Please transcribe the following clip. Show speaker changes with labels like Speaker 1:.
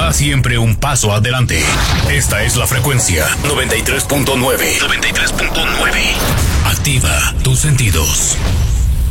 Speaker 1: va siempre un paso adelante. Esta es la frecuencia 93.9. 93.9. Activa tus sentidos.